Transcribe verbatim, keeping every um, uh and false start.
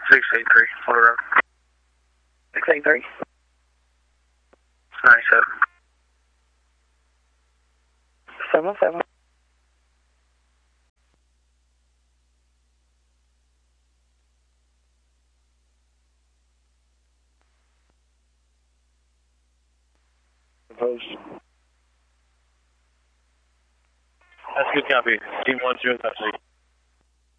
six eight three, hold around. six eight three. ninety-seven. seven seven. Post. That's good copy. Team one zero, that's